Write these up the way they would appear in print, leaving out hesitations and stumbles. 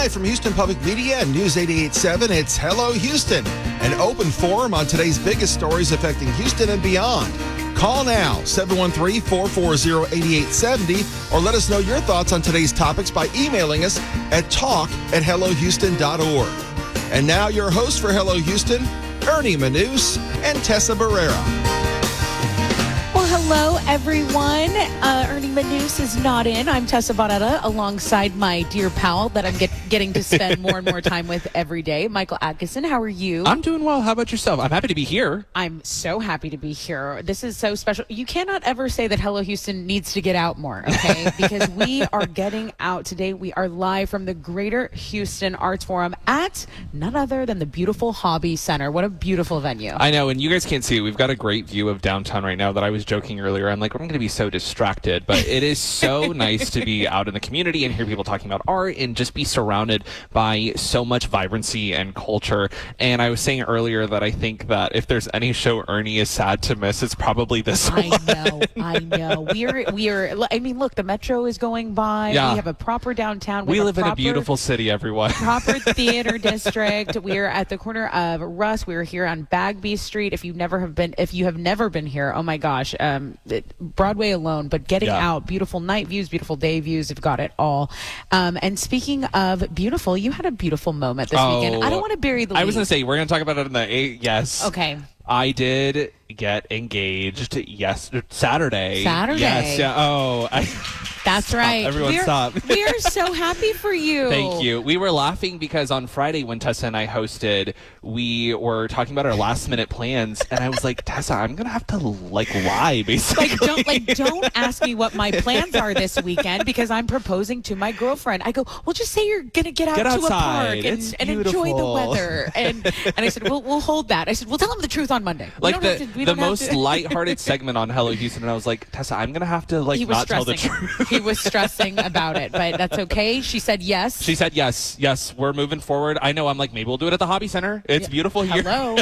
Live from Houston Public Media and News 88.7, it's Hello Houston, an open forum on today's biggest stories affecting Houston and beyond. Call now, 713-440-8870, or let us know your thoughts on today's topics by emailing us at talk@hellohouston.org. And now your hosts for Hello Houston, Ernie Manoose and Tessa Barrera. Well, hello, everyone. Ernie Manoose is not in. I'm Tessa Barrera alongside my dear pal that I'm getting to spend more and more time with every day, Michael Atkinson. How are you? I'm doing well. How about yourself? I'm happy to be here. I'm so happy to be here. This is so special. You cannot ever say that Hello Houston needs to get out more, okay? Because we are getting out today. We are live from the Greater Houston Arts Forum at none other than the beautiful Hobby Center. What a beautiful venue. I know, and you guys can't see it. We've got a great view of downtown right now that I was joking earlier. I'm like, I'm going to be so distracted, but it is so nice to be out in the community and hear people talking about art and just be surrounded by so much vibrancy and culture. And I was saying earlier that I think that if there's any show Ernie is sad to miss, it's probably this one. I know. We are. I mean, look, the metro is going by. Yeah. We have a proper downtown. We live in a beautiful city, everyone. Proper theater district. We are at the corner of Russ. We are here on Bagby Street. If you have never been here, oh my gosh, Broadway alone, but getting out, beautiful night views, beautiful day views, you've got it all. And speaking of beautiful, you had a beautiful moment this weekend. I don't want to bury the lead. I was going to say, we're going to talk about it in the yes. Okay. I did get engaged Saturday. Yes. Yeah. Oh, that's right. Everyone stop. We are so happy for you. Thank you. We were laughing because on Friday when Tessa and I hosted, we were talking about our last minute plans, and I was like, Tessa, I'm gonna have to lie basically. Don't ask me what my plans are this weekend because I'm proposing to my girlfriend. I go, well, just say you're gonna get out to a park and enjoy the weather. And I said, we'll hold that. I said, we'll tell him the truth on Monday. Like the most lighthearted segment on Hello Houston, and I was like, Tessa, I'm gonna have to not tell the truth. He was stressing about it, but that's okay. She said yes. She said yes. Yes, we're moving forward. I know. I'm like, maybe we'll do it at the Hobby Center. It's beautiful here. Hello.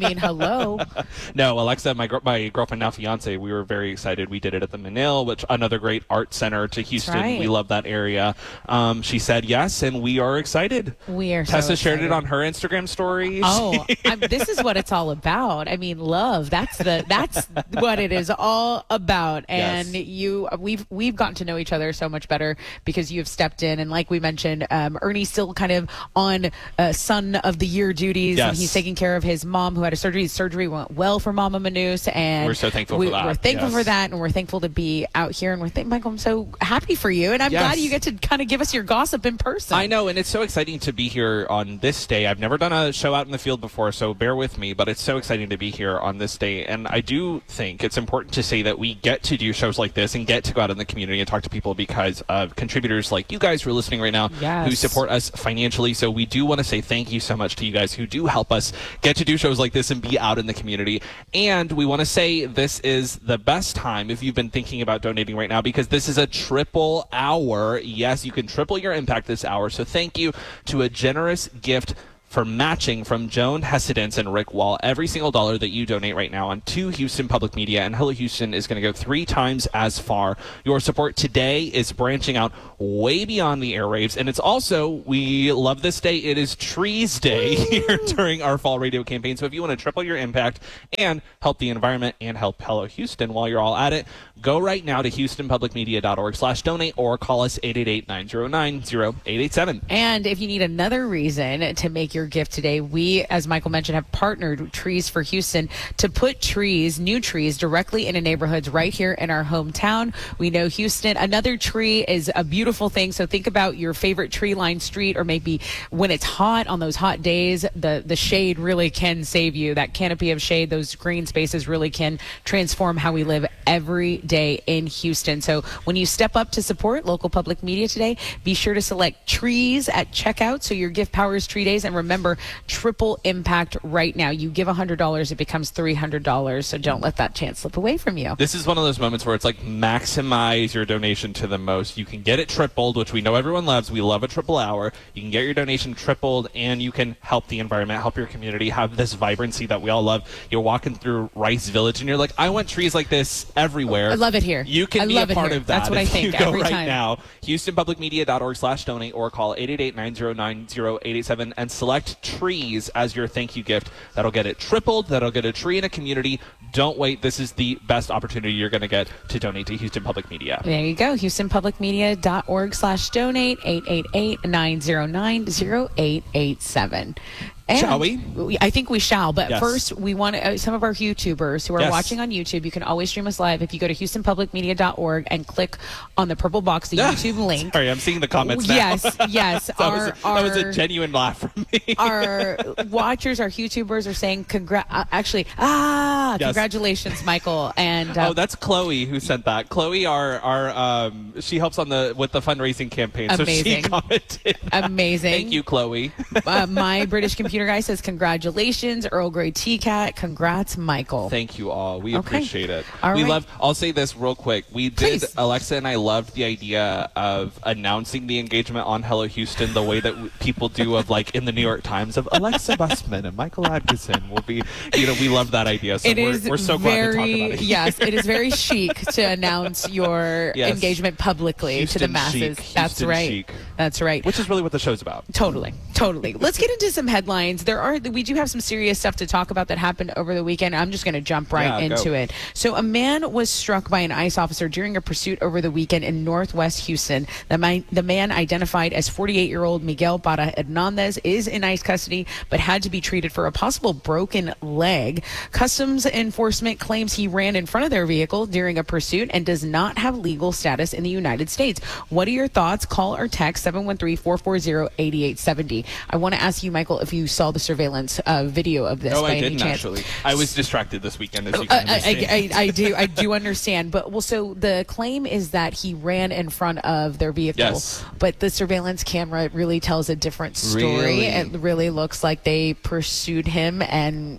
No, Alexa, my girlfriend, now fiance, we were very excited. We did it at the Manil, which another great art center to Houston. Right. We love that area. She said yes, and we are excited. We are. Tessa so shared it on her Instagram stories. Oh, this is what it's all about. I mean, love. That's what it is all about. And we've gotten to know each other so much better because you have stepped in, and like we mentioned, Ernie's still kind of on son of the year duties, and he's taking care of his mom who had a surgery. His surgery went well for Mama Manoose, and we're so thankful for that. We're thankful for that, and we're thankful to be out here, and Michael, I'm so happy for you, and I'm glad you get to kind of give us your gossip in person. I know, and it's so exciting to be here on this day. I've never done a show out in the field before, so bear with me, but it's so exciting to be here on this day, and I do think it's important to say that we get to do shows like this and get to go out in the community and talk to people because of contributors like you guys who are listening right now who support us financially. So we do want to say thank you so much to you guys who do help us get to do shows like this and be out in the community. And we want to say this is the best time if you've been thinking about donating right now because this is a triple hour. Yes, you can triple your impact this hour. So thank you to a generous gift for matching from Joan Hessedance and Rick Wall. Every single dollar that you donate right now on to Houston Public Media and Hello Houston is going to go 3 times as far. Your support today is branching out way beyond the airwaves, and it's also, we love this day, it is Trees Day here during our fall radio campaign. So if you want to triple your impact and help the environment and help Hello Houston while you're all at it, go right now to houstonpublicmedia.org/donate or call us 888-909-0887. And if you need another reason to make your gift today, we, as Michael mentioned, have partnered with Trees for Houston to put new trees directly into neighborhoods right here in our hometown. We know Houston, another tree is a beautiful thing. So think about your favorite tree-lined street, or maybe when it's hot on those hot days, the shade really can save you. That canopy of shade, those green spaces really can transform how we live every day in Houston. So when you step up to support local public media today, be sure to select trees at checkout so your gift powers Tree Days. And remember, triple impact right now. You give $100, it becomes $300. So don't let that chance slip away from you. This is one of those moments where it's like maximize your donation to the most. You can get it tripled, which we know everyone loves. We love a triple hour. You can get your donation tripled, and you can help the environment, help your community, have this vibrancy that we all love. You're walking through Rice Village, and you're like, I want trees like this everywhere. I love it here. You can be a part of that. That's what I think if you go every right time. now, HoustonPublicMedia.org/donate or call 888-909-0887 and select trees as your thank you gift. That'll get it tripled. That'll get a tree in a community. Don't wait. This is the best opportunity you're going to get to donate to Houston Public Media. There you go. HoustonPublicMedia.org/donate 888-909-0887. And shall we? I think we shall. But Yes. first, we want some of our YouTubers who are Yes. watching on YouTube. You can always stream us live if you go to HoustonPublicMedia.org and click on the purple box, the YouTube link. Sorry, I'm seeing the comments now. Yes. that was a genuine laugh from me. Our watchers, our YouTubers are saying congratulations, Michael. And Oh, that's Chloe who sent that. Chloe, our she helps with the fundraising campaign. Amazing. So she commented. Amazing. Thank you, Chloe. My British computer guy says congratulations, Earl Grey Tea-Cat. Congrats, Michael. Thank you all. We Okay. appreciate it. All we right. love. I'll say this real quick. Please. Alexa and I loved the idea of announcing the engagement on Hello Houston the way that people do of like in the New York Times of Alexa Busman and Michael Atkinson will be. We love that idea. So we're so glad to talk about it. Yes, it is very chic to announce your Yes. engagement publicly to the Houston masses. chic. That's Houston right. chic. That's right. Which is really what the show's about. Totally. Let's get into some headlines. We do have some serious stuff to talk about that happened over the weekend. I'm just going to jump right into it. So a man was struck by an ICE officer during a pursuit over the weekend in Northwest Houston. The man identified as 48-year-old Miguel Parra Hernandez is in ICE custody, but had to be treated for a possible broken leg. Customs enforcement claims he ran in front of their vehicle during a pursuit and does not have legal status in the United States. What are your thoughts? Call or text 713-440-8870. I want to ask you, Michael, if you saw the surveillance video of this. No, by I any didn't chance. actually. I was distracted this weekend, as you can understand. I do understand. But so the claim is that he ran in front of their vehicle. Yes. But the surveillance camera really tells a different story. Really? It really looks like they pursued him and,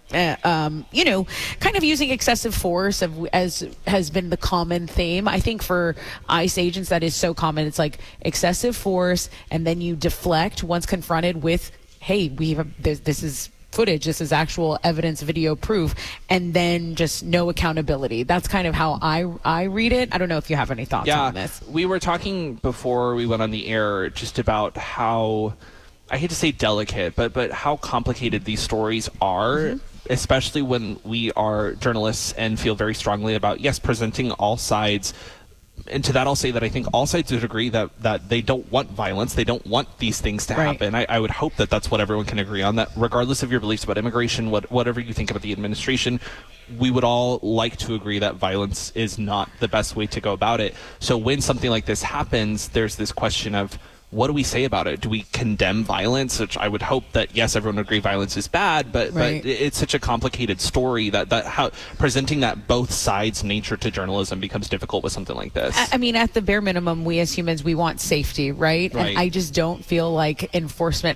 kind of using excessive force as has been the common theme. I think for ICE agents, that is so common. It's like excessive force, and then you deflect once confronted with, hey, this is footage, this is actual evidence, video proof, and then just no accountability. That's kind of how I read it. I don't know if you have any thoughts on this. We were talking before we went on the air just about how, I hate to say delicate, but how complicated these stories are, especially when we are journalists and feel very strongly about, yes, presenting all sides. And to that, I'll say that I think all sides would agree that they don't want violence. They don't want these things to happen. I would hope that that's what everyone can agree on, that regardless of your beliefs about immigration, whatever you think about the administration, we would all like to agree that violence is not the best way to go about it. So when something like this happens, there's this question of, what do we say about it? Do we condemn violence? Which I would hope that, yes, everyone would agree violence is bad, but it's such a complicated story that how presenting that both sides nature to journalism becomes difficult with something like this. I mean, at the bare minimum, we as humans, we want safety, right? And I just don't feel like enforcement,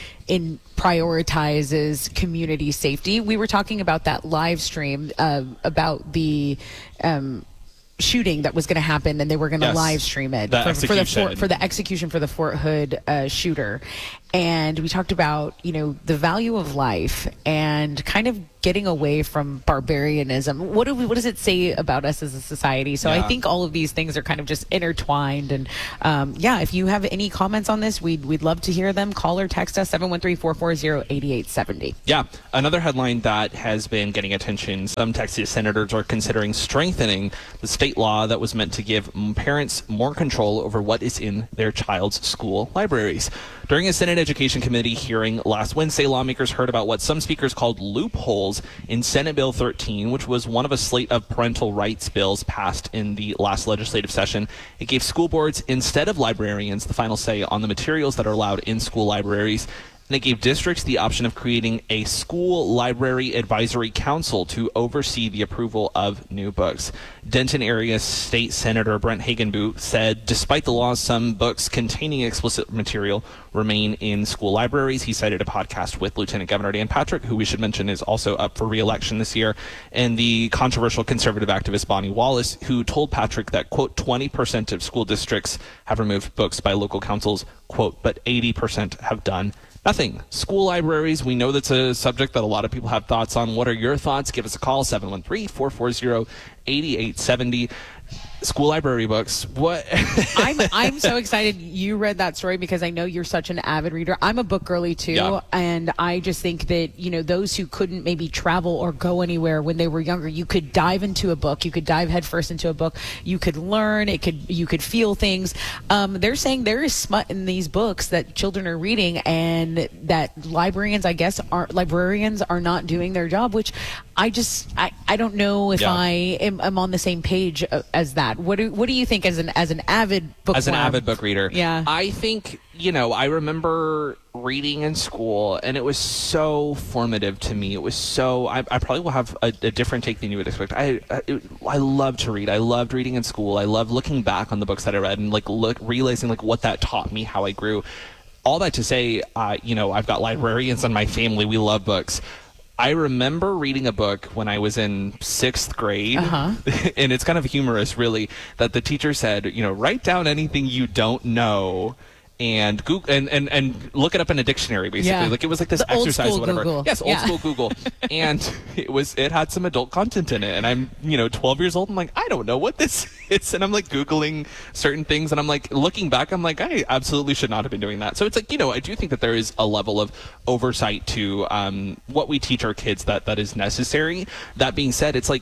prioritizes community safety. We were talking about that live stream about the shooting that was going to happen, and they were going to live stream it for the execution for the Fort Hood shooter. And we talked about, the value of life and kind of getting away from barbarianism. What does it say about us as a society? So I think all of these things are kind of just intertwined. And if you have any comments on this, we'd love to hear them. Call or text us 713-440-8870. Yeah, another headline that has been getting attention. Some Texas senators are considering strengthening the state law that was meant to give parents more control over what is in their child's school libraries. During a Senate Education Committee hearing last Wednesday, lawmakers heard about what some speakers called loopholes in Senate Bill 13, which was one of a slate of parental rights bills passed in the last legislative session. It gave school boards, instead of librarians, the final say on the materials that are allowed in school libraries. And it gave districts the option of creating a school library advisory council to oversee the approval of new books. Denton area State Senator Brent Hagenboot said, despite the law, some books containing explicit material remain in school libraries. He cited a podcast with Lieutenant Governor Dan Patrick, who we should mention is also up for re-election this year, and the controversial conservative activist Bonnie Wallace, who told Patrick that, quote, 20% of school districts have removed books by local councils, quote, but 80% have done Nothing. School libraries, we know that's a subject that a lot of people have thoughts on. What are your thoughts? Give us a call, 713-440-8870. School library books. What? I'm so excited you read that story because I know you're such an avid reader. I'm a book girly too, Yeah. and I just think that, those who couldn't maybe travel or go anywhere when they were younger, you could dive into a book. You could dive headfirst into a book. You could learn. You could feel things. They're saying there is smut in these books that children are reading, and that librarians, I guess, are not doing their job, which I don't know if Yeah. I am on the same page as that. What do you think as an avid book As an avid book reader? Yeah. I think, I remember reading in school, and it was so formative to me. It was so, I probably will have a different take than you would expect. I love to read. I loved reading in school. I loved looking back on the books that I read and realizing what that taught me, how I grew. All that to say, I've got librarians in my family. We love books. I remember reading a book when I was in 6th grade, and it's kind of humorous, really, that the teacher said, write down anything you don't know and Google and look it up in a dictionary, basically. Yeah. It was this The old exercise school or whatever. Google. Yes, old school Google. And it had some adult content in it. And I'm, 12 years old. I'm like, I don't know what this is. And I'm Googling certain things. And I'm looking back, I'm I absolutely should not have been doing that. So it's I do think that there is a level of oversight to what we teach our kids that is necessary. That being said, it's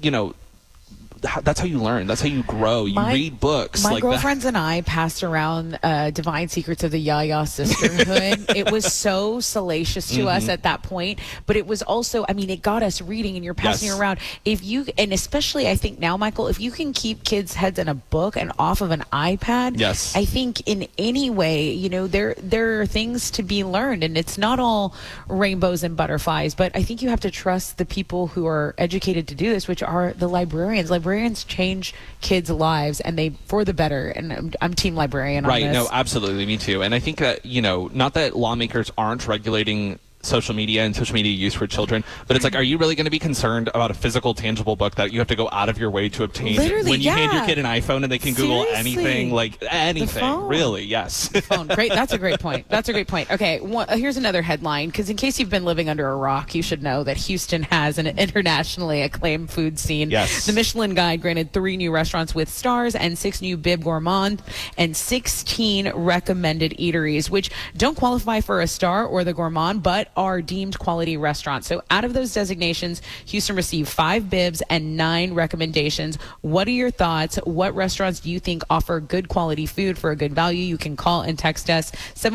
that's how you learn. That's how you grow. You read books. My girlfriends and I passed around Divine Secrets of the Yaya Sisterhood. It was so salacious to us at that point, but it was also, it got us reading, and you're passing around. And especially I think now, Michael, if you can keep kids' heads in a book and off of an iPad, yes. I think in any way, there are things to be learned, and it's not all rainbows and butterflies, but I think you have to trust the people who are educated to do this, which are the librarians. Librarians change kids' lives, and they for the better. And I'm team librarian on this. Right. No, absolutely. Me too. And I think that, not that lawmakers aren't regulating social media and social media use for children, but it's are you really going to be concerned about a physical, tangible book that you have to go out of your way to obtain? Literally, when you hand your kid an iPhone and they can Google anything, anything, really? Yes. The phone. Great. That's a great point. Okay. Here's another headline, because in case you've been living under a rock, you should know that Houston has an internationally acclaimed food scene. Yes. The Michelin Guide granted 3 new restaurants with stars and 6 new Bib Gourmand and 16 recommended eateries, which don't qualify for a star or the Gourmand, but are deemed quality restaurants. So out of those designations, Houston received 5 bibs and 9 recommendations. What are your thoughts? What restaurants do you think offer good quality food for a good value? You can call and text us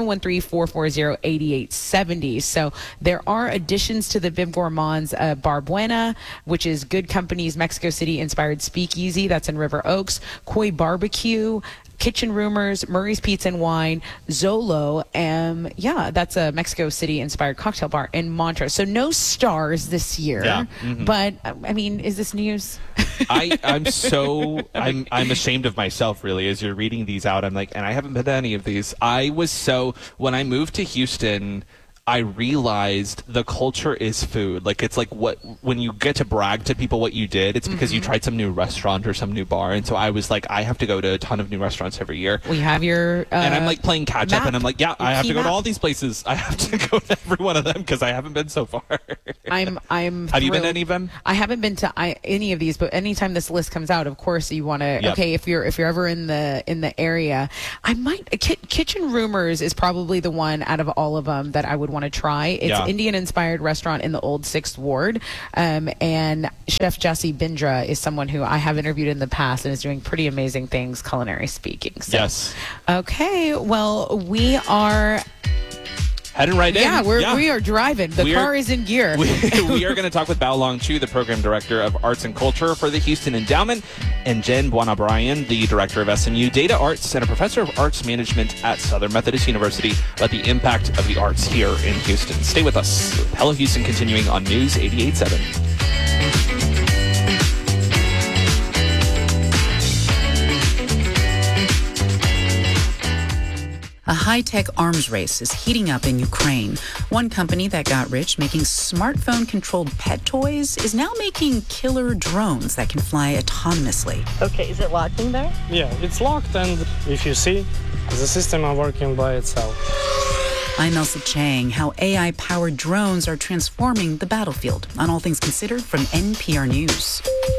713-440-8870. So there are additions to the Bib Gourmand's Bar Buena, which is Good Company's Mexico City inspired speakeasy. That's in River Oaks. Koi Barbecue, Kitchen Rumors, Murray's Pizza and Wine, Zolo, that's a Mexico City inspired cocktail bar in Montrose. So no stars this year. Yeah. But is this news? I'm ashamed of myself, really, as you're reading these out. I'm and I haven't been to any of these. When I moved to Houston, I realized the culture is food. It's when you get to brag to people what you did, it's because you tried some new restaurant or some new bar. And so I was I have to go to a ton of new restaurants every year. We have your and I'm playing catch up, and I'm I have to go map. to all these places. I have to go to every one of them because I haven't been so far. I'm Have you been to any of them? I haven't been to any of these, but anytime this list comes out, of course you want to. Yep. Okay, if you're ever in the area, I might. Kitchen Rumors is probably the one out of all of them that I would want to try. It's Indian-inspired restaurant in the old 6th Ward, and Chef Jesse Bindra is someone who I have interviewed in the past and is doing pretty amazing things, culinary speaking. So, yes. Okay, well, we are heading right in. We are driving. The car is in gear. We are going to talk with Bao Long Chu, the program director of arts and culture for the Houston Endowment, and Jen Buona-Bryan, the director of SMU Data Arts and a professor of arts management at Southern Methodist University, about the impact of the arts here in Houston. Stay with us. Hello Houston continuing on News 88.7. A high-tech arms race is heating up in Ukraine. One company that got rich making smartphone-controlled pet toys is now making killer drones that can fly autonomously. Okay, is it locked in there? Yeah, it's locked, and if you see, the system is working by itself. I'm Elsa Chang. How AI-powered drones are transforming the battlefield. On All Things Considered from NPR News.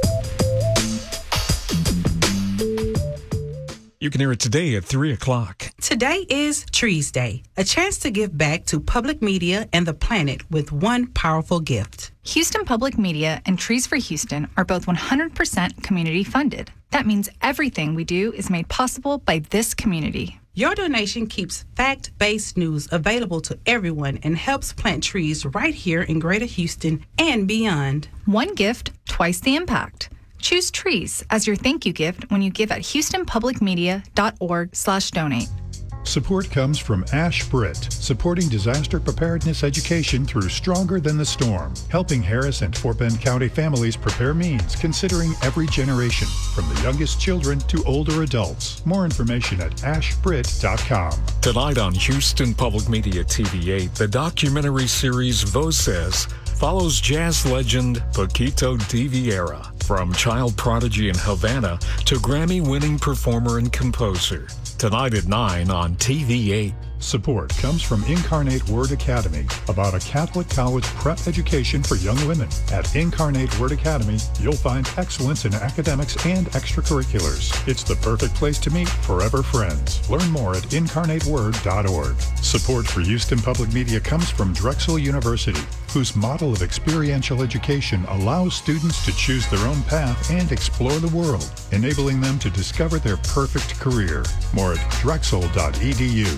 You can hear it today at 3 o'clock. Today is Trees Day, a chance to give back to public media and the planet with one powerful gift. Houston Public Media and Trees for Houston are both 100% community funded. That means everything we do is made possible by this community. Your donation keeps fact-based news available to everyone and helps plant trees right here in Greater Houston and beyond. One gift, twice the impact. Choose Trees as your thank you gift when you give at houstonpublicmedia.org/donate. Support comes from Ash Britt, supporting disaster preparedness education through Stronger Than the Storm, helping Harris and Fort Bend County families prepare means considering every generation, from the youngest children to older adults. More information at ashbrit.com. Tonight on Houston Public Media TV8, the documentary series Voces follows jazz legend Paquito D'Vieira, from child prodigy in Havana to Grammy-winning performer and composer. Tonight at 9 on TV8. Support comes from Incarnate Word Academy, about a Catholic college prep education for young women. At Incarnate Word Academy, you'll find excellence in academics and extracurriculars. It's the perfect place to meet forever friends. Learn more at incarnateword.org. Support for Houston Public Media comes from Drexel University, whose model of experiential education allows students to choose their own path and explore the world, enabling them to discover their perfect career. More at drexel.edu.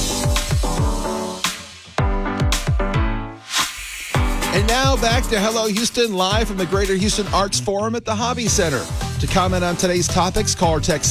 And now back to Hello Houston, live from the Greater Houston Arts Forum at the Hobby Center. To comment on today's topics, call or text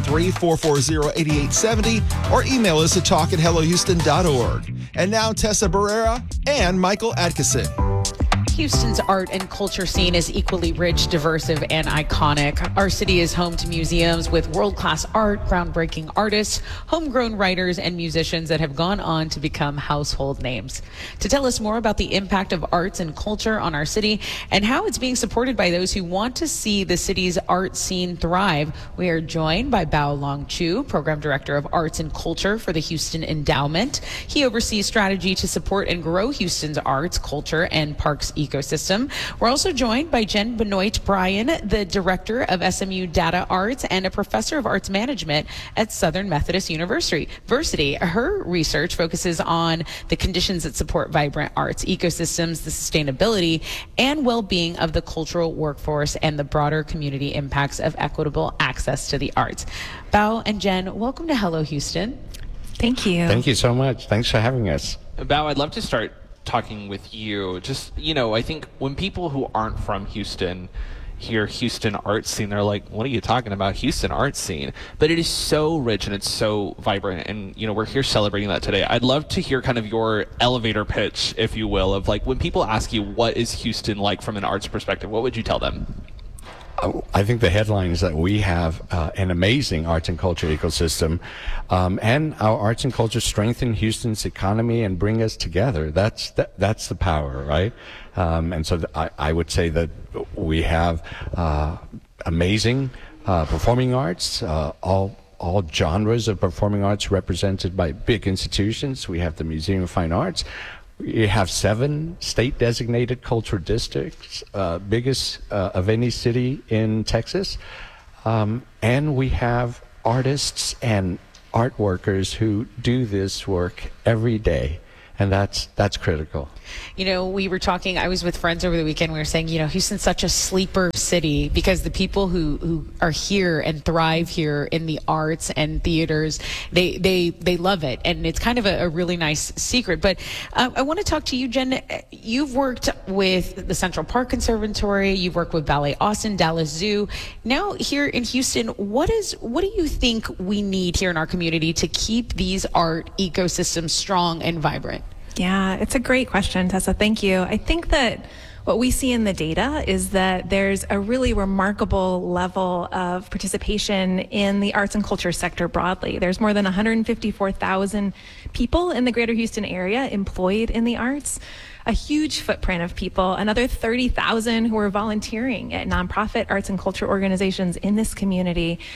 713-440-8870 or email us at talk@hellohouston.org. And now Tessa Barrera and Michael Atkinson. Houston's art and culture scene is equally rich, diverse, and iconic. Our city is home to museums with world-class art, groundbreaking artists, homegrown writers, and musicians that have gone on to become household names. To tell us more about the impact of arts and culture on our city and how it's being supported by those who want to see the city's art scene thrive, we are joined by Bao Long Chu, Program Director of Arts and Culture for the Houston Endowment. He oversees strategy to support and grow Houston's arts, culture, and parks ecosystem. We're also joined by Jen Benoit Bryan, the Director of SMU Data Arts and a Professor of Arts Management at Southern Methodist University. Her research focuses on the conditions that support vibrant arts ecosystems, the sustainability and well-being of the cultural workforce, and the broader community impacts of equitable access to the arts. Bao and Jen, welcome to Hello Houston. Thank you. Thank you so much. Thanks for having us. Bao, I'd love to start talking with you. Just, I think when people who aren't from Houston hear Houston art scene, they're like, what are you talking about, Houston art scene? But it is so rich and it's so vibrant, and we're here celebrating that today. I'd love to hear kind of your elevator pitch, if you will, of like when people ask you what is Houston like from an arts perspective, what would you tell them? I think the headline is that we have an amazing arts and culture ecosystem, and our arts and culture strengthen Houston's economy and bring us together. That's the power, right? And so I would say that we have amazing performing arts, all genres of performing arts represented by big institutions. We have the Museum of Fine Arts. We have 7 state-designated cultural districts, biggest of any city in Texas. And we have artists and art workers who do this work every day. And that's critical. We were talking, I was with friends over the weekend, we were saying, Houston's such a sleeper city because the people who are here and thrive here in the arts and theaters, they love it. And it's kind of a really nice secret. But I want to talk to you, Jen. You've worked with the Central Park Conservatory, you've worked with Ballet Austin, Dallas Zoo. Now here in Houston, what do you think we need here in our community to keep these art ecosystems strong and vibrant? Yeah, it's a great question, Tessa. Thank you. I think that what we see in the data is that there's a really remarkable level of participation in the arts and culture sector broadly. There's more than 154,000 people in the greater Houston area employed in the arts, a huge footprint of people, another 30,000 who are volunteering at nonprofit arts and culture organizations in this community.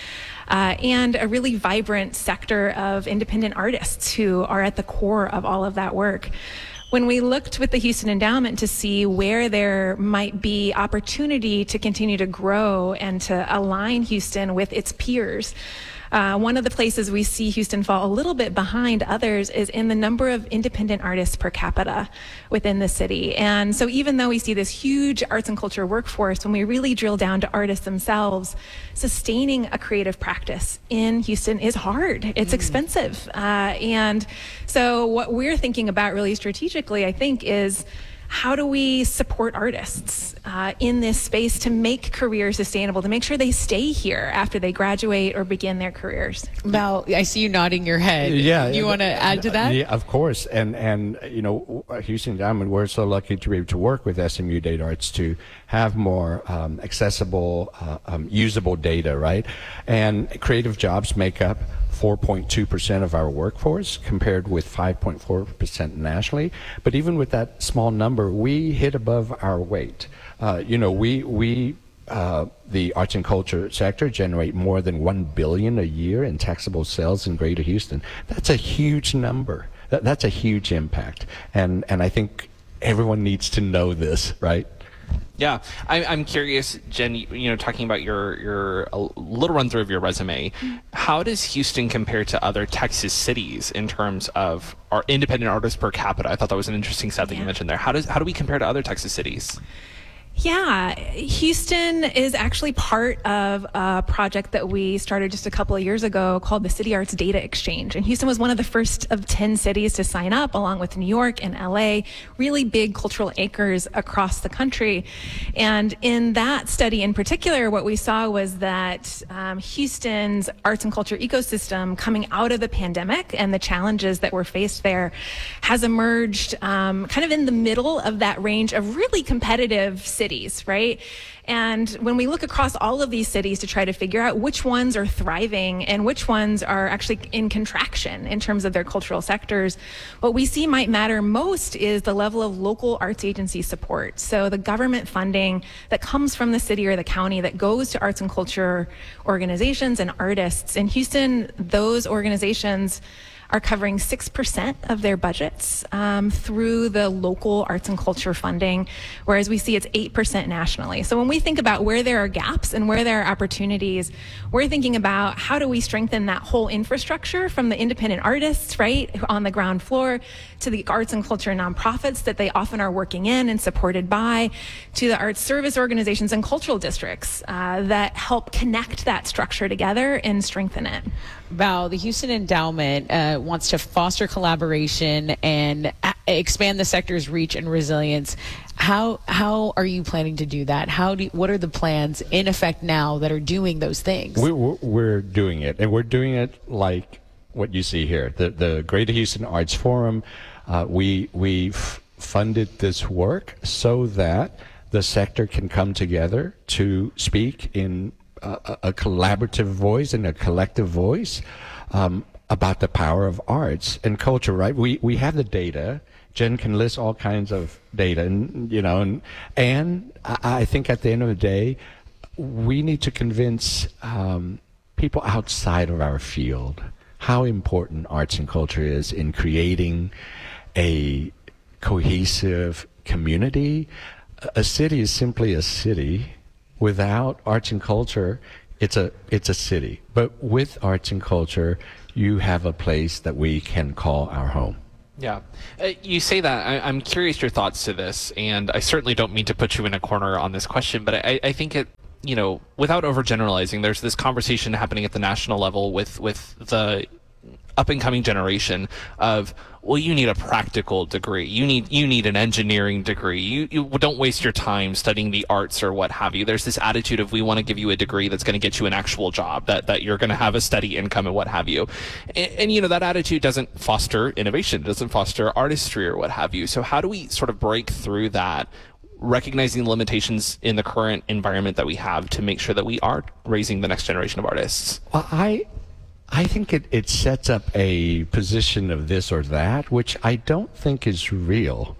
and a really vibrant sector of independent artists who are at the core of all of that work. When we looked with the Houston Endowment to see where there might be opportunity to continue to grow and to align Houston with its peers, one of the places we see Houston fall a little bit behind others is in the number of independent artists per capita within the city. And so even though we see this huge arts and culture workforce, when we really drill down to artists themselves, sustaining a creative practice in Houston is hard. It's expensive. And so what we're thinking about really strategically, I think, is how do we support artists in this space to make careers sustainable, to make sure they stay here after they graduate or begin their careers? Mal, I see you nodding your head. Yeah. You want to add to that? Yeah, of course. And you know, Houston Endowment, we're so lucky to be able to work with SMU Data Arts to have more accessible, usable data, right? And creative jobs make up 4.2% of our workforce, compared with 5.4% nationally. But even with that small number, we hit above our weight. You know, the arts and culture sector generate more than $1 billion a year in taxable sales in Greater Houston. That's a huge number. That's a huge impact. And I think everyone needs to know this, right? Yeah, I'm curious, Jen, you know, talking about your a little run through of your resume, how does Houston compare to other Texas cities in terms of our independent artists per capita? I thought that was an interesting stat that you mentioned there. How do we compare to other Texas cities? Yeah, Houston is actually part of a project that we started just a couple of years ago called the City Arts Data Exchange. And Houston was one of the first of 10 cities to sign up, along with New York and LA, really big cultural anchors across the country. And in that study in particular, what we saw was that Houston's arts and culture ecosystem coming out of the pandemic and the challenges that were faced there has emerged kind of in the middle of that range of really competitive cities, right? And when we look across all of these cities to try to figure out which ones are thriving and which ones are actually in contraction in terms of their cultural sectors, what we see might matter most is the level of local arts agency support. So the government funding that comes from the city or the county that goes to arts and culture organizations and artists. In Houston, those organizations are covering 6% of their budgets through the local arts and culture funding, whereas we see it's 8% nationally. So when we think about where there are gaps and where there are opportunities, we're thinking about how do we strengthen that whole infrastructure from the independent artists, right, on the ground floor, to the arts and culture nonprofits that they often are working in and supported by, to the arts service organizations and cultural districts that help connect that structure together and strengthen it. Val, the Houston Endowment wants to foster collaboration and expand the sector's reach and resilience. How are you planning to do that? What are the plans in effect now that are doing those things? We're doing it, and we're doing it like what you see here. The Greater Houston Arts Forum, we've funded this work so that the sector can come together to speak in a collaborative voice and a collective voice about the power of arts and culture, right? We have the data. Jen can list all kinds of data, and you know, and I think at the end of the day, we need to convince people outside of our field how important arts and culture is in creating a cohesive community. A city is simply a city. Without arts and culture, it's a city. But with arts and culture, you have a place that we can call our home. Yeah. You say that. I'm curious your thoughts to this, and I certainly don't mean to put you in a corner on this question, but I think it, you know, without overgeneralizing, there's this conversation happening at the national level with the up-and-coming generation of, well, you need a practical degree. You need an engineering degree. You don't waste your time studying the arts or what have you. There's this attitude of, we want to give you a degree that's going to get you an actual job, that you're going to have a steady income and what have you. And you know, that attitude doesn't foster innovation, doesn't foster artistry or what have you. So how do we sort of break through that, recognizing the limitations in the current environment that we have, to make sure that we are raising the next generation of artists? Well, I think it sets up a position of this or that, which I don't think is real.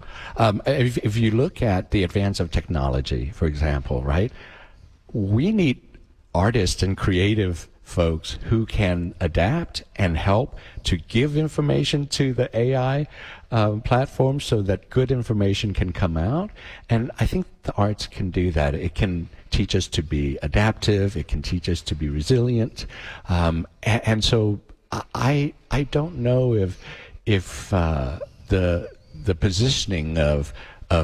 If you look at the advance of technology, for example, right, we need artists and creative folks who can adapt and help to give information to the AI platform so that good information can come out. And I think the arts can do that. It can teach us to be adaptive. It can teach us to be resilient. And so I don't know if the positioning of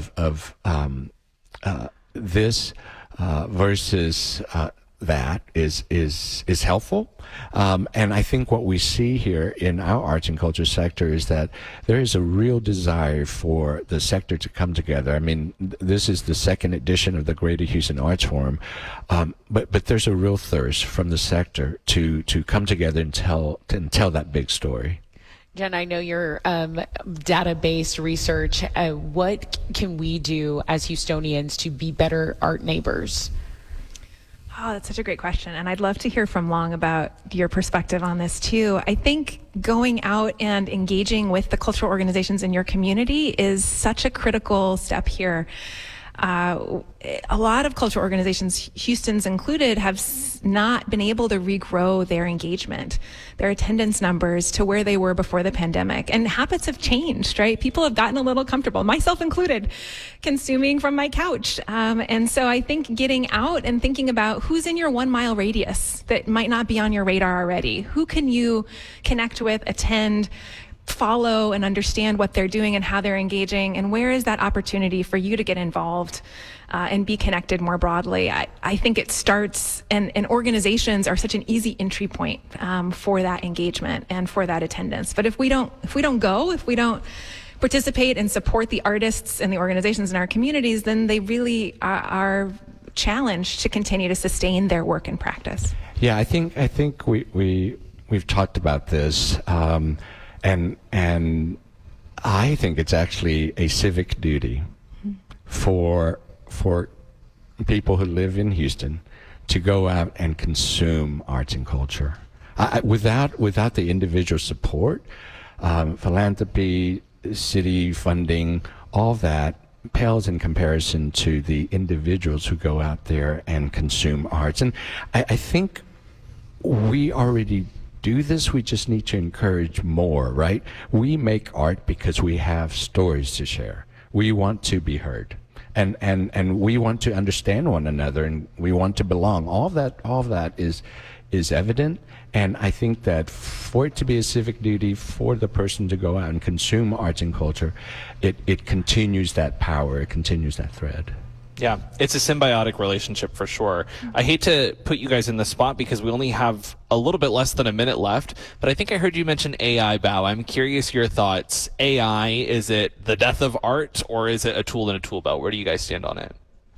this versus that is helpful. And I think what we see here in our arts and culture sector is that there is a real desire for the sector to come together. I mean, this is the second edition of the Greater Houston Arts Forum, but there's a real thirst from the sector to come together and tell that big story. Jen, I know your data-based research. What can we do as Houstonians to be better art neighbors? Oh, that's such a great question. And I'd love to hear from Long about your perspective on this too. I think going out and engaging with the cultural organizations in your community is such a critical step here. A lot of cultural organizations, Houston's included, have not been able to regrow their engagement, their attendance numbers to where they were before the pandemic. And habits have changed, right? People have gotten a little comfortable, myself included, consuming from my couch. And so I think getting out and thinking about who's in your 1 mile radius that might not be on your radar already. Who can you connect with, attend, follow, and understand what they're doing and how they're engaging, and where is that opportunity for you to get involved and be connected more broadly. I think it starts, and organizations are such an easy entry point for that engagement and for that attendance. But if we don't participate and support the artists and the organizations in our communities, then they really are challenged to continue to sustain their work and practice. Yeah, I think we've talked about this. And I think it's actually a civic duty for people who live in Houston to go out and consume arts and culture. Without the individual support, philanthropy, city funding, all that pales in comparison to the individuals who go out there and consume arts. And I think we already do this. We just need to encourage more, right? We make art because we have stories to share. We want to be heard, and we want to understand one another, and we want to belong. All of that is evident, and I think that for it to be a civic duty for the person to go out and consume arts and culture, it continues that power, it continues that thread. Yeah, it's a symbiotic relationship for sure. I hate to put you guys in the spot because we only have a little bit less than a minute left, but I think I heard you mention AI, Bao. I'm curious your thoughts. AI, is it the death of art, or is it a tool in a tool belt? Where do you guys stand on it?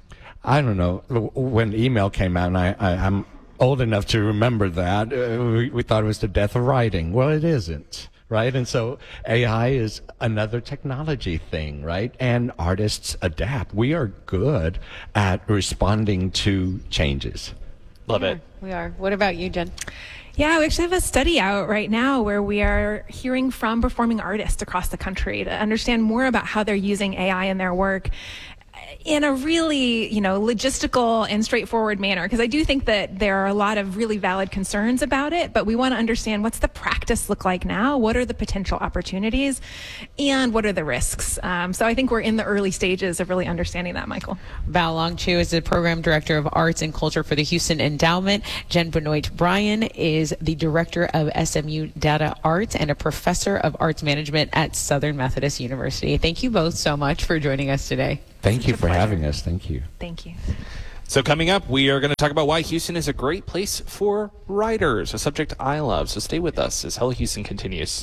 I don't know. When email came out, and I'm old enough to remember that, we thought it was the death of writing. Well, it isn't. Right? And so AI is another technology thing, right? And artists adapt. We are good at responding to changes. Love it. We are. What about you, Jen? Yeah, we actually have a study out right now where we are hearing from performing artists across the country to understand more about how they're using AI in their work in a really, logistical and straightforward manner. Because I do think that there are a lot of really valid concerns about it, but we want to understand, what's the practice look like now? What are the potential opportunities? And what are the risks? So I think we're in the early stages of really understanding that, Michael. Bao Long Chu is the Program Director of Arts and Culture for the Houston Endowment. Jen Benoit Bryan is the Director of SMU Data Arts and a Professor of Arts Management at Southern Methodist University. Thank you both so much for joining us today. Thank you for having us. Thank you. Thank you. So coming up, we are going to talk about why Houston is a great place for writers, a subject I love. So stay with us as Hello Houston continues.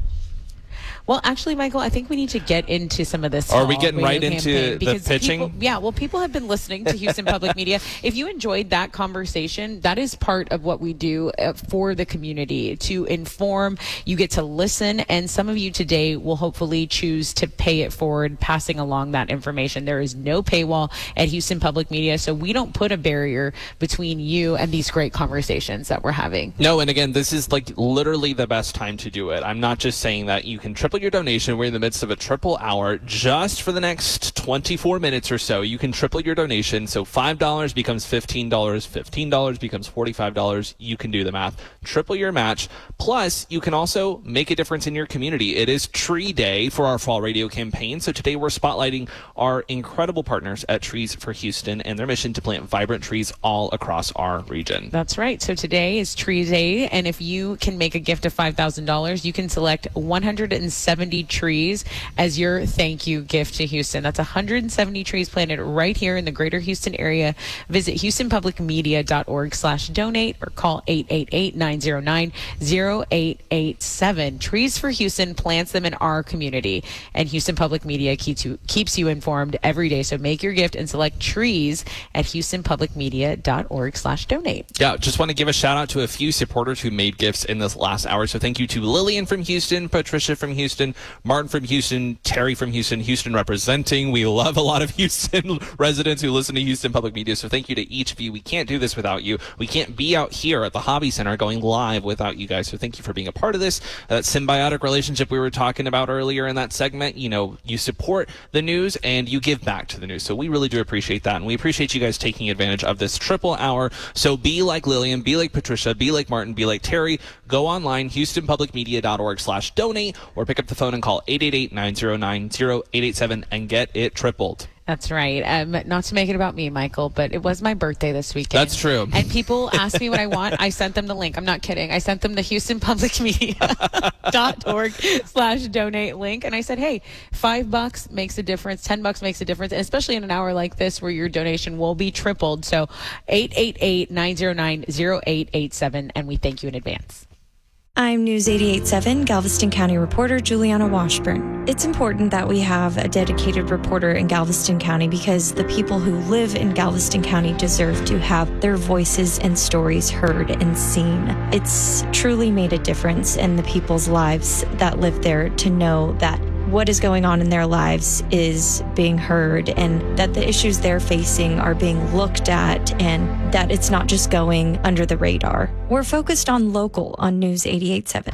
Well, actually, Michael, I think we need to get into some of this. Are we getting right into the pitching? People have been listening to Houston Public Media. If you enjoyed that conversation, that is part of what we do for the community, to inform. You get to listen, and some of you today will hopefully choose to pay it forward, passing along that information. There is no paywall at Houston Public Media, so we don't put a barrier between you and these great conversations that we're having. No, and again, this is like literally the best time to do it. I'm not just saying that. You can triple triple your donation. We're in the midst of a triple hour just for the next 24 minutes or so. You can triple your donation. So $5 becomes $15, $15 becomes $45. You can do the math. Triple your match. Plus, you can also make a difference in your community. It is Tree Day for our fall radio campaign. So today we're spotlighting our incredible partners at Trees for Houston and their mission to plant vibrant trees all across our region. That's right. So today is Tree Day, and if you can make a gift of $5,000, you can select 170 trees as your thank you gift to Houston. That's 170 trees planted right here in the greater Houston area. Visit houstonpublicmedia.org/donate or call 888-909-0887. Trees for Houston plants them in our community, and Houston Public Media keeps you informed every day. So make your gift and select trees at houstonpublicmedia.org/donate. Yeah, just want to give a shout out to a few supporters who made gifts in this last hour. So thank you to Lillian from Houston, Patricia from Houston, Martin from Houston, Terry from Houston, Houston representing. We love a lot of Houston residents who listen to Houston Public Media. So thank you to each of you. We can't do this without you. We can't be out here at the Hobby Center going live without you guys. So thank you for being a part of this. That symbiotic relationship we were talking about earlier in that segment. You know, you support the news and you give back to the news. So we really do appreciate that. And we appreciate you guys taking advantage of this triple hour. So be like Lillian, be like Patricia, be like Martin, be like Terry. Go online, houstonpublicmedia.org/donate, or pick up the phone and call 888-909-0887 and get it tripled. That's right. Not to make it about me, Michael, but it was my birthday this weekend. That's true. And people ask me what I want. I sent them the link. I'm not kidding. I sent them the houstonpublicmedia.org/donate link. And I said, hey, $5 makes a difference. $10 makes a difference. And especially in an hour like this where your donation will be tripled. So 888-909-0887. And we thank you in advance. I'm News 88.7 Galveston County reporter Juliana Washburn. It's important that we have a dedicated reporter in Galveston County because the people who live in Galveston County deserve to have their voices and stories heard and seen. It's truly made a difference in the people's lives that live there to know that what is going on in their lives is being heard and that the issues they're facing are being looked at and that it's not just going under the radar. We're focused on local on News 88.7.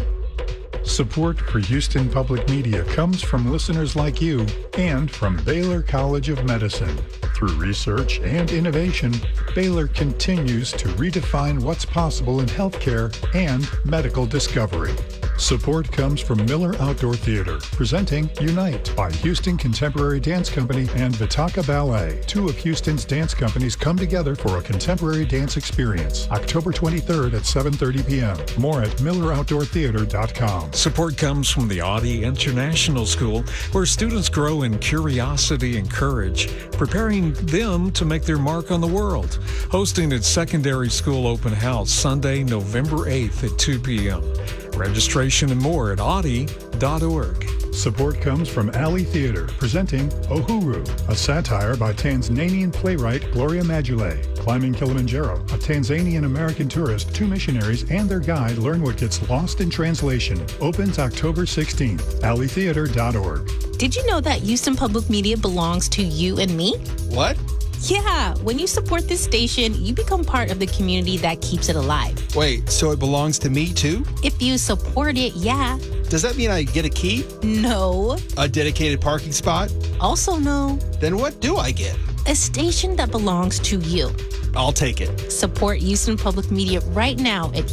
Support for Houston Public Media comes from listeners like you and from Baylor College of Medicine. Through research and innovation, Baylor continues to redefine what's possible in healthcare and medical discovery. Support comes from Miller Outdoor Theater, presenting Unite by Houston Contemporary Dance Company and Vitaka Ballet. Two of Houston's dance companies come together for a contemporary dance experience, October 23rd at 7:30 p.m. More at milleroutdoortheater.com. Support comes from the Audi International School, where students grow in curiosity and courage, preparing them to make their mark on the world. Hosting its secondary school open house Sunday, November 8th at 2 p.m. Registration and more at audi.org. Support comes from Alley Theater, presenting Uhuru, a satire by Tanzanian playwright Gloria Majolet. Climbing Kilimanjaro, a Tanzanian-American tourist, two missionaries, and their guide learn what gets lost in translation. Opens October 16th. alleytheater.org. Did you know that Houston Public Media belongs to you and me? What? Yeah, when you support this station, you become part of the community that keeps it alive. Wait, so it belongs to me too? If you support it, yeah. Does that mean I get a key? No. A dedicated parking spot? Also no. Then what do I get? A station that belongs to you. I'll take it. Support Houston Public Media right now at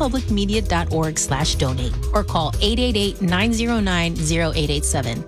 houstonpublicmedia.org/donate or call 888-909-0887.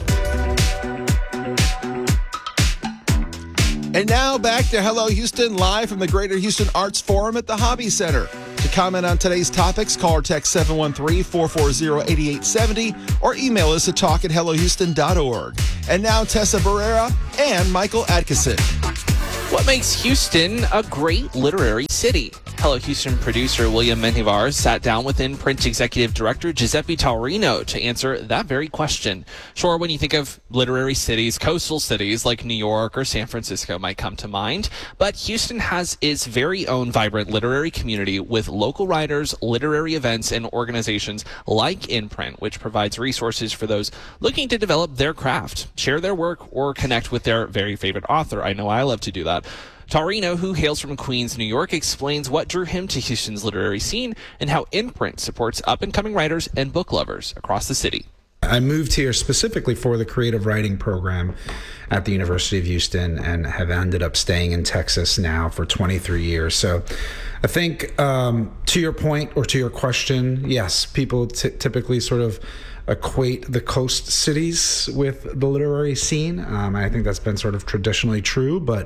And now back to Hello Houston, live from the Greater Houston Arts Forum at the Hobby Center. To comment on today's topics, call or text 713-440-8870 or email us at talk@hellohouston.org. And now Tessa Barrera and Michael Atkinson. What makes Houston a great literary city? Hello Houston producer William Menjivar sat down with In-Print Executive Director Giuseppe Taurino to answer that very question. Sure, when you think of literary cities, coastal cities like New York or San Francisco might come to mind, but Houston has its very own vibrant literary community with local writers, literary events, and organizations like In-Print, which provides resources for those looking to develop their craft, share their work, or connect with their very favorite author. I know I love to do that. Taurino, who hails from Queens, New York, explains what drew him to Houston's literary scene and how In-Print supports up-and-coming writers and book lovers across the city. I moved here specifically for the creative writing program at the University of Houston and have ended up staying in Texas now for 23 years. So I think to your point or to your question, yes, people typically sort of equate the coast cities with the literary scene. I think that's been sort of traditionally true, but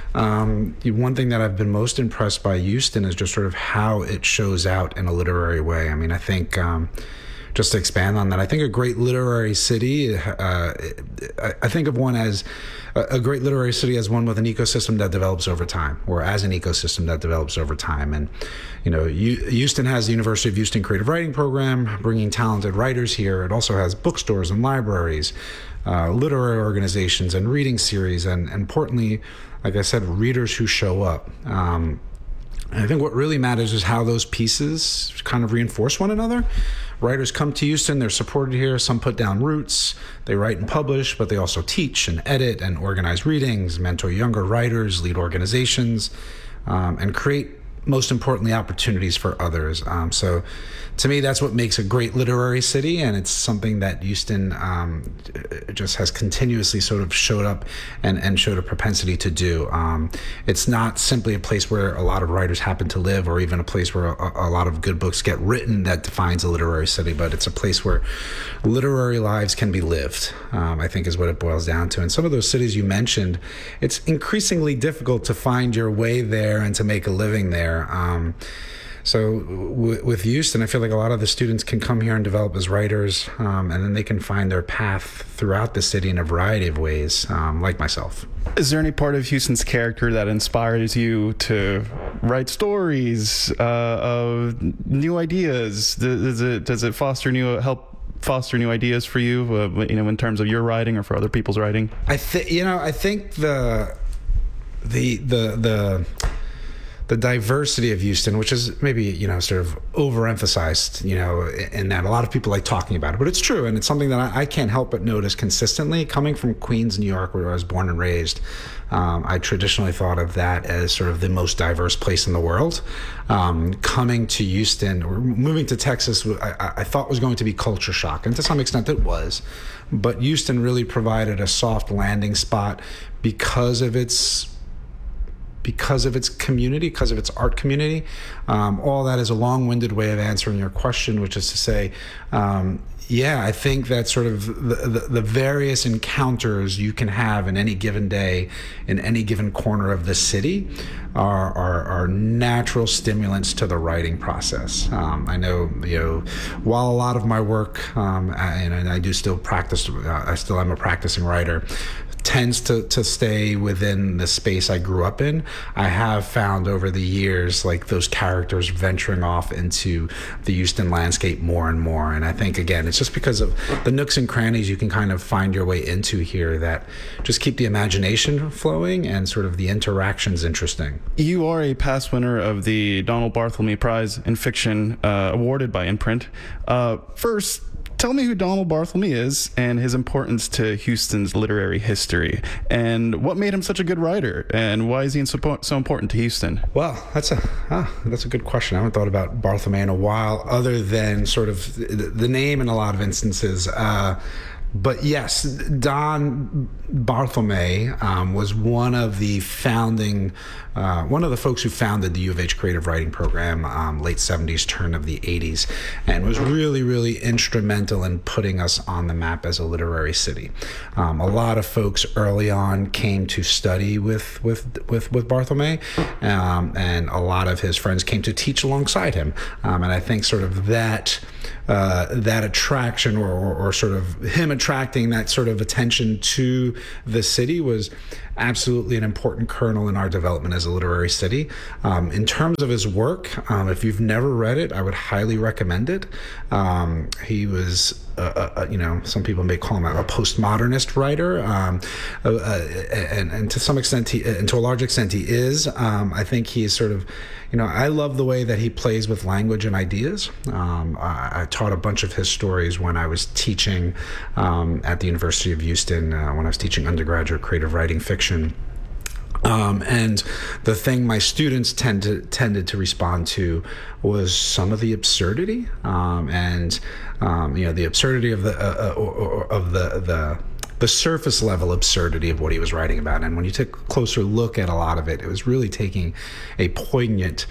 one thing that I've been most impressed by Houston is just sort of how it shows out in a literary way. I mean, I think just to expand on that, I think a great literary city, I think of one as a great literary city as one with an ecosystem that develops over time, or as an ecosystem that develops over time. And, you know, Houston has the University of Houston Creative Writing Program, bringing talented writers here. It also has bookstores and libraries, literary organizations and reading series, and importantly, like I said, readers who show up. And I think what really matters is how those pieces kind of reinforce one another. Writers come to Houston, they're supported here, some put down roots, they write and publish, but they also teach and edit and organize readings, mentor younger writers, lead organizations, and create, most importantly, opportunities for others. So to me, that's what makes a great literary city, and it's something that Houston just has continuously sort of showed up and showed a propensity to do. It's not simply a place where a lot of writers happen to live, or even a place where a lot of good books get written that defines a literary city, but it's a place where literary lives can be lived, I think is what it boils down to. And some of those cities you mentioned, it's increasingly difficult to find your way there and to make a living there. So with Houston, I feel like a lot of the students can come here and develop as writers, and then they can find their path throughout the city in a variety of ways, like myself. Is there any part of Houston's character that inspires you to write stories of new ideas? Does it help foster new ideas for you, in terms of your writing or for other people's writing? I think the diversity of Houston, which is maybe, sort of overemphasized, in that a lot of people like talking about it, but it's true. And it's something that I can't help but notice consistently. Coming from Queens, New York, where I was born and raised, I traditionally thought of that as sort of the most diverse place in the world. Coming to Houston, or moving to Texas, I thought was going to be culture shock. And to some extent it was. But Houston really provided a soft landing spot because of its community, because of its art community. All that is a long-winded way of answering your question, which is to say, I think that sort of the various encounters you can have in any given day, in any given corner of the city, are natural stimulants to the writing process. I know, while a lot of my work, and I do still practice, I still am a practicing writer, tends to stay within the space I grew up in, I have found over the years like those characters venturing off into the Houston landscape more and more. And I think, again, it's just because of the nooks and crannies you can kind of find your way into here that just keep the imagination flowing and sort of the interactions interesting. You are a past winner of the Donald Barthelme Prize in Fiction, awarded by Imprint. First, tell me who Donald Barthelme is and his importance to Houston's literary history, and what made him such a good writer, and why is he so important to Houston? Well, that's a good question. I haven't thought about Barthelme in a while, other than sort of the name in a lot of instances. But yes, Don Barthelme was one of the folks who founded the U of H Creative Writing Program, late 70s, turn of the 80s, and was really, really instrumental in putting us on the map as a literary city. A lot of folks early on came to study with Barthelme, and a lot of his friends came to teach alongside him. And I think sort of that attraction, or sort of him attracting that sort of attention to the city, was absolutely an important kernel in our development as a literary city. In terms of his work, if you've never read it, I would highly recommend it. He was, some people may call him a postmodernist writer, and to some extent, and to a large extent, he is. I think he's sort of, I love the way that he plays with language and ideas. I taught a bunch of his stories when I was teaching at the University of Houston, when I was teaching undergraduate creative writing fiction. And the thing my students tended to respond to was some of the absurdity, the absurdity of the surface level absurdity of what he was writing about. And when you take a closer look at a lot of it, it was really taking a poignant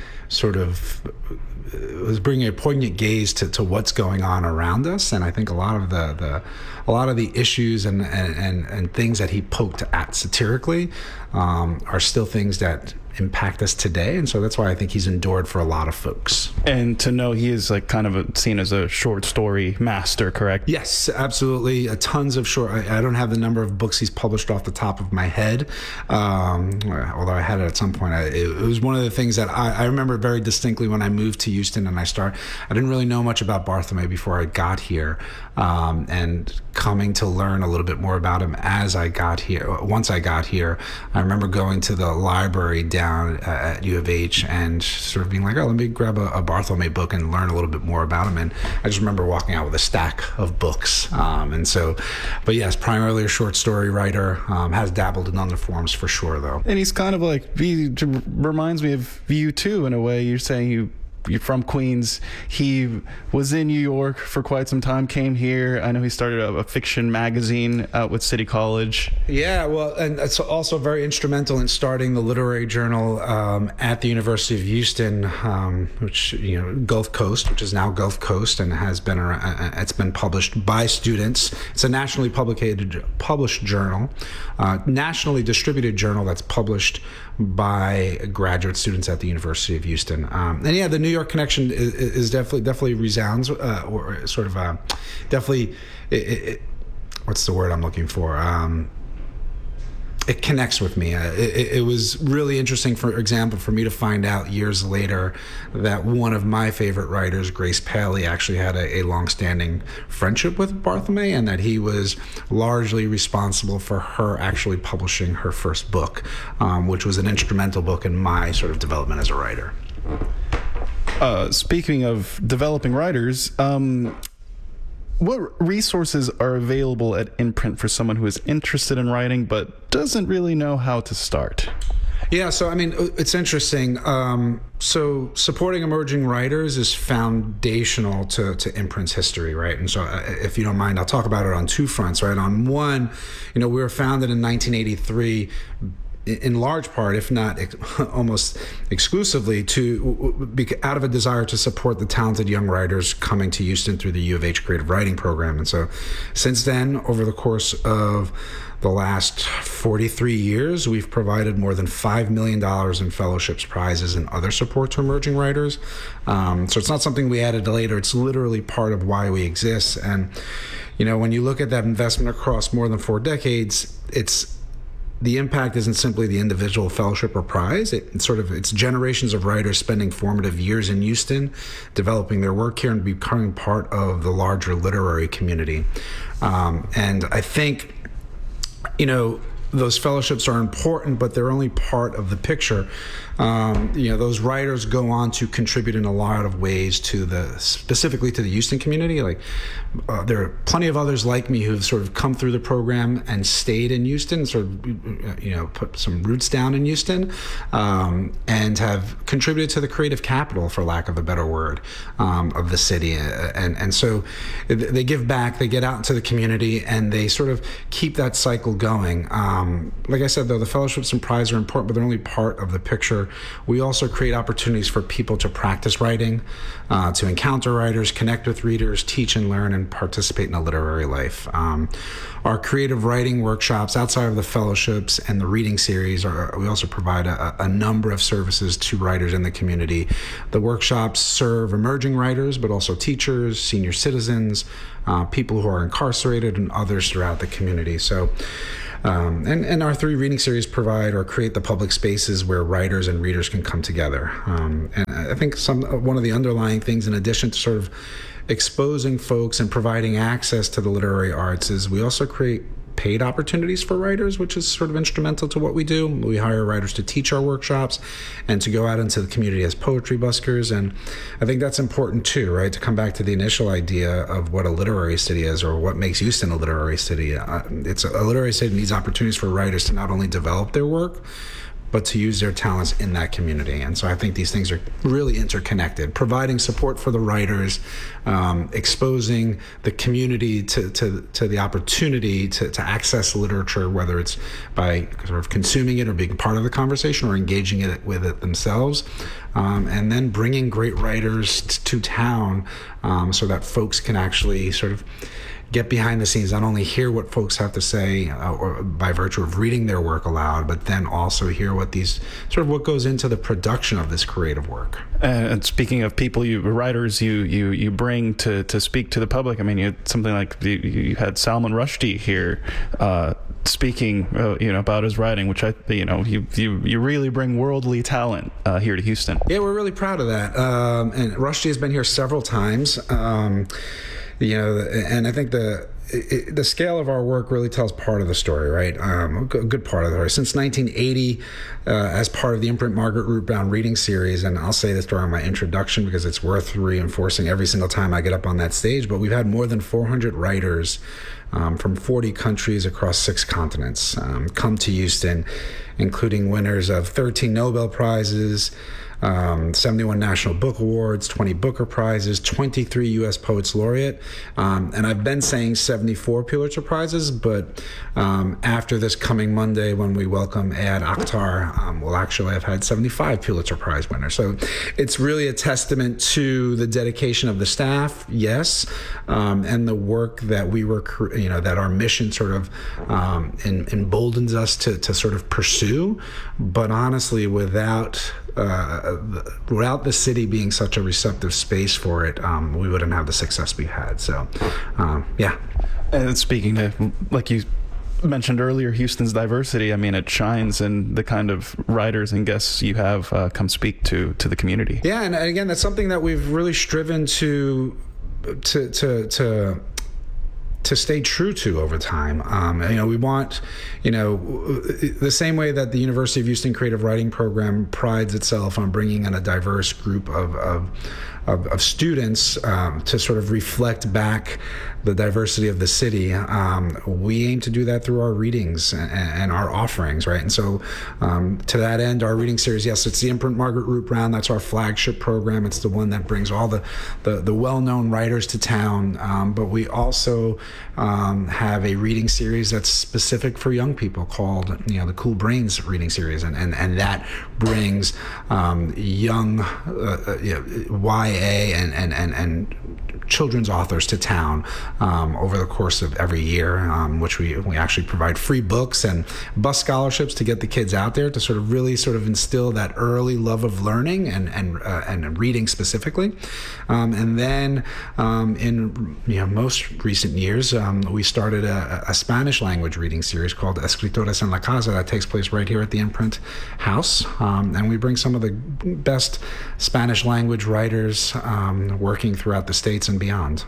it was bringing a poignant gaze to what's going on around us. And I think a lot of the issues and things that he poked at satirically are still things that impact us today, and so that's why I think he's endured for a lot of folks. And to know he is like kind of seen as a short story master, correct? Yes, absolutely. Tons of short. I don't have the number of books he's published off the top of my head, although I had it at some point. It was one of the things that I remember very distinctly when I moved to Houston, and I didn't really know much about Barthelme before I got here, and coming to learn a little bit more about him as I got here. Once I got here, I remember going to the library down at U of H and sort of being like, oh, let me grab a Barthelme book and learn a little bit more about him. And I just remember walking out with a stack of books. But yes, primarily a short story writer, has dabbled in other forms for sure, though. And he's kind of like, he reminds me of you too, in a way. You're saying you're from Queens. He was in New York for quite some time, came here. I know he started a fiction magazine out with City College. Yeah, well, and it's also very instrumental in starting the literary journal at the University of Houston, which, Gulf Coast, which is now Gulf Coast, and has been it's been published by students. It's a nationally published journal, nationally distributed journal that's published by graduate students at the University of Houston. And yeah, the New York connection is definitely resounds, or sort of definitely. What's the word I'm looking for? It connects with me. It was really interesting, for example, for me to find out years later that one of my favorite writers, Grace Paley, actually had a long-standing friendship with Barthelme, and that he was largely responsible for her actually publishing her first book, which was an instrumental book in my sort of development as a writer. Speaking of developing writers, what resources are available at Imprint for someone who is interested in writing but doesn't really know how to start? Yeah, so I mean, it's interesting. So supporting emerging writers is foundational to Imprint's history, right? And so if you don't mind, I'll talk about it on two fronts, right? On one, we were founded in 1983 in large part, if not almost exclusively, out of a desire to support the talented young writers coming to Houston through the U of H Creative Writing Program. And so since then, over the course of the last 43 years, we've provided more than $5 million in fellowships, prizes, and other support to emerging writers. So it's not something we added later. It's literally part of why we exist. And, when you look at that investment across more than 4 decades, the impact isn't simply the individual fellowship or prize. It's generations of writers spending formative years in Houston, developing their work here and becoming part of the larger literary community. And I think, those fellowships are important, but they're only part of the picture. Those writers go on to contribute in a lot of ways specifically to the Houston community. Like there are plenty of others like me who've sort of come through the program and stayed in Houston, sort of, put some roots down in Houston, and have contributed to the creative capital, for lack of a better word, of the city. And so they give back, they get out into the community, and they sort of keep that cycle going. Like I said, though, the fellowships and prizes are important, but they're only part of the picture. We also create opportunities for people to practice writing, to encounter writers, connect with readers, teach and learn, and participate in a literary life. Our creative writing workshops, outside of the fellowships and the reading series, we also provide a number of services to writers in the community. The workshops serve emerging writers, but also teachers, senior citizens, people who are incarcerated, and others throughout the community. So, and our 3 reading series provide or create the public spaces where writers and readers can come together. And I think one of the underlying things, in addition to sort of exposing folks and providing access to the literary arts, is we also create paid opportunities for writers, which is sort of instrumental to what we do. We hire writers to teach our workshops and to go out into the community as poetry buskers. And I think that's important too, right? To come back to the initial idea of what a literary city is, or what makes Houston a literary city. It's a literary city needs opportunities for writers to not only develop their work, but to use their talents in that community. And so I think these things are really interconnected. Providing support for the writers, exposing the community to the opportunity to access literature, whether it's by sort of consuming it or being part of the conversation or engaging with it themselves, and then bringing great writers to town so that folks can actually sort of get behind the scenes, not only hear what folks have to say or by virtue of reading their work aloud, but then also hear what goes into the production of this creative work. And speaking of people, writers you bring to speak to the public, I mean, you something like you had Salman Rushdie here speaking about his writing, which you really bring worldly talent here to Houston. Yeah, we're really proud of that. And Rushdie has been here several times. And I think the scale of our work really tells part of the story, right? A good part of the story. Since 1980, as part of the Imprint Margaret Root Brown reading series, and I'll say this during my introduction because it's worth reinforcing every single time I get up on that stage, but we've had more than 400 writers from 40 countries across 6 continents come to Houston, including winners of 13 Nobel Prizes, 71 National Book Awards, 20 Booker Prizes, 23 U.S. Poets Laureate, and I've been saying 74 Pulitzer Prizes, but after this coming Monday when we welcome Ayad Akhtar, we'll actually have had 75 Pulitzer Prize winners. So it's really a testament to the dedication of the staff, yes, and the work that we were, that our mission sort of emboldens us to sort of pursue, but honestly, without the city being such a receptive space for it, we wouldn't have the success we had. So, yeah. And speaking to, like you mentioned earlier, Houston's diversity, I mean, it shines in the kind of writers and guests you have come speak to the community. Yeah, and again, that's something that we've really striven to stay true to over time. We want, the same way that the University of Houston Creative Writing Program prides itself on bringing in a diverse group of students to sort of reflect back the diversity of the city. We aim to do that through our readings and our offerings, right? And so to that end, our reading series, yes, it's the Imprint Margaret Root Brown. That's our flagship program. It's the one that brings all the well-known writers to town. But we also have a reading series that's specific for young people called, the Cool Brains reading series. And that brings young YA and children's authors to town over the course of every year, which we actually provide free books and bus scholarships to get the kids out there to sort of really sort of instill that early love of learning and reading specifically. And then in most recent years, we started a Spanish language reading series called Escritores en la Casa that takes place right here at the Imprint House. And we bring some of the best Spanish language writers working throughout the States and beyond.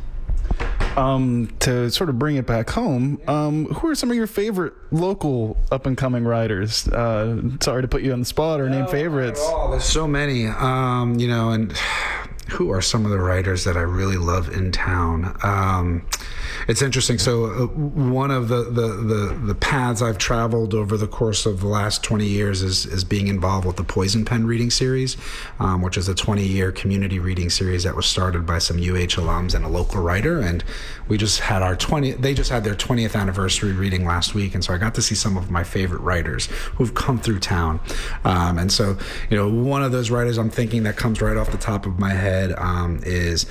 To sort of bring it back home, who are some of your favorite local up-and-coming writers? Sorry to put you on the spot or name favorites. There's so many, and who are some of the writers that I really love in town? It's interesting. So one of the paths I've traveled over the course of the last 20 years is being involved with the Poison Pen reading series, which is a 20-year community reading series that was started by some UH alums and a local writer. And we just had they just had their 20th anniversary reading last week. And so I got to see some of my favorite writers who've come through town. And so, one of those writers I'm thinking that comes right off the top of my head is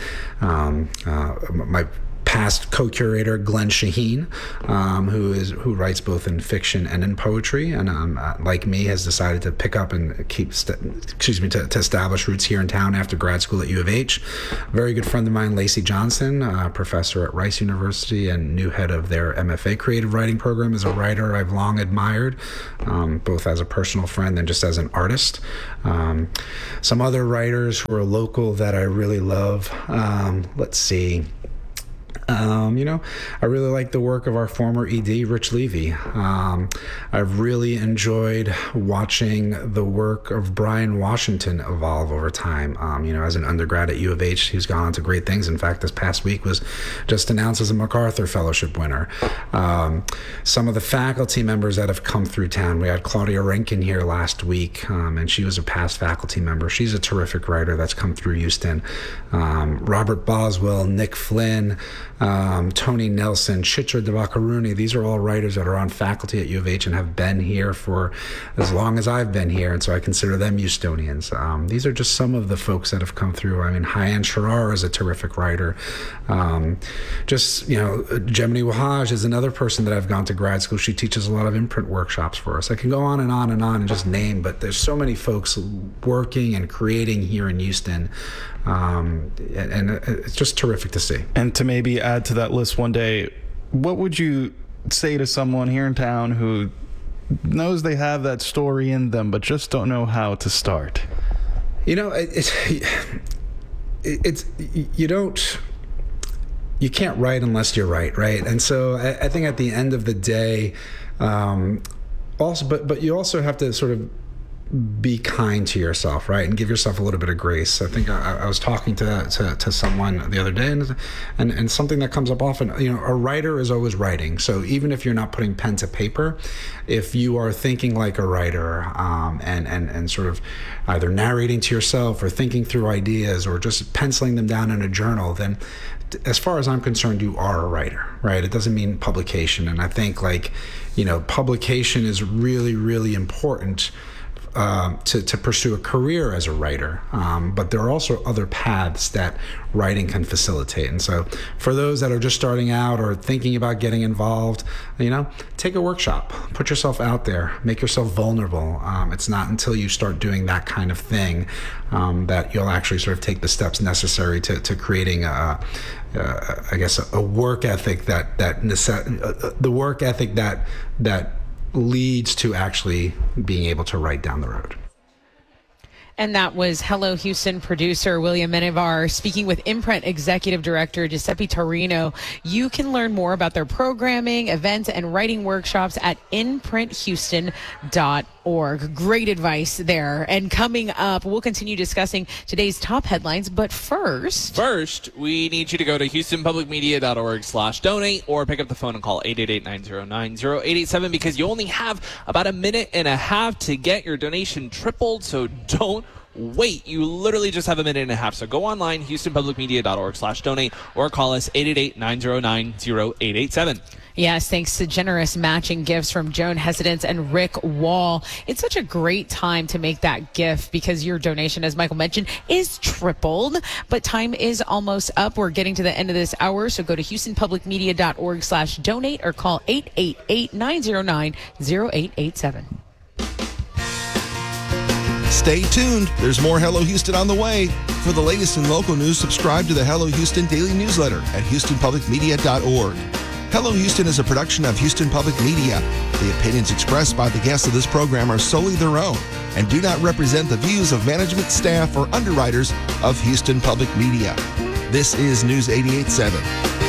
my past co-curator Glenn Shaheen, who writes both in fiction and in poetry, and like me has decided to pick up and to establish roots here in town after grad school at U of H. A very good friend of mine, Lacey Johnson, professor at Rice University and new head of their MFA creative writing program, is a writer I've long admired, both as a personal friend and just as an artist. Some other writers who are local that I really love. Let's see. I really like the work of our former ED, Rich Levy. I've really enjoyed watching the work of Brian Washington evolve over time. As an undergrad at U of H, he's gone on to great things. In fact, this past week was just announced as a MacArthur Fellowship winner. Some of the faculty members that have come through town, we had Claudia Rankin here last week, and she was a past faculty member. She's a terrific writer that's come through Houston. Robert Boswell, Nick Flynn, Tony Nelson, Chitra Divakaruni. These are all writers that are on faculty at U of H and have been here for as long as I've been here, and so I consider them Houstonians. These are just some of the folks that have come through. I mean, Hyan Sharar is a terrific writer. Gemini Wahaj is another person that I've gone to grad school. She teaches a lot of imprint workshops for us. I can go on and on and on and just name, but there's so many folks working and creating here in Houston. And it's just terrific to see. And to maybe add to that list one day, what would you say to someone here in town who knows they have that story in them but just don't know how to start? You can't write unless you're right? And so I think at the end of the day, but you also have to sort of be kind to yourself, right? And give yourself a little bit of grace. I think I was talking to someone the other day, and something that comes up often, a writer is always writing. So even if you're not putting pen to paper, if you are thinking like a writer, and sort of either narrating to yourself or thinking through ideas or just penciling them down in a journal, then as far as I'm concerned, you are a writer, right? It doesn't mean publication. And I think publication is really, really important to pursue a career as a writer, but there are also other paths that writing can facilitate. And so for those that are just starting out or thinking about getting involved, take a workshop, put yourself out there, make yourself vulnerable. It's not until you start doing that kind of thing that you'll actually sort of take the steps necessary to creating a work ethic the work ethic that leads to actually being able to write down the road. And that was Hello Houston producer William Menevar speaking with Imprint Executive Director Giuseppe Torino. You can learn more about their programming, events, and writing workshops at imprinthouston.org. Great advice there. And coming up, we'll continue discussing today's top headlines. But first, we need you to go to houstonpublicmedia.org/donate or pick up the phone and call 888-909-0887 because you only have about a minute and a half to get your donation tripled. So don't wait. You literally just have a minute and a half. So go online, houstonpublicmedia.org/donate or call us 888-909-0887. Yes, thanks to generous matching gifts from Joan Hessidence and Rick Wall. It's such a great time to make that gift because your donation, as Michael mentioned, is tripled. But time is almost up. We're getting to the end of this hour. So go to houstonpublicmedia.org/donate or call 888-909-0887. Stay tuned. There's more Hello Houston on the way. For the latest in local news, subscribe to the Hello Houston daily newsletter at houstonpublicmedia.org. Hello Houston is a production of Houston Public Media. The opinions expressed by the guests of this program are solely their own and do not represent the views of management, staff, or underwriters of Houston Public Media. This is News 88.7.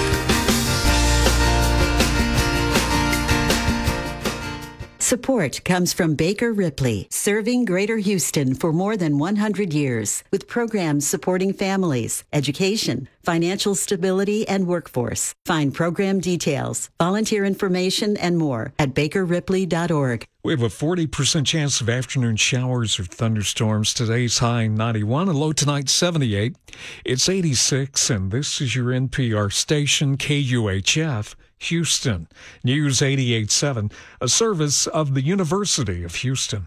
Support comes from Baker Ripley, serving Greater Houston for more than 100 years, with programs supporting families, education, financial stability, and workforce. Find program details, volunteer information, and more at bakerripley.org. We have a 40% chance of afternoon showers or thunderstorms. Today's high 91, and low tonight 78. It's 86, and this is your NPR station, KUHF. Houston. News 88.7, a service of the University of Houston.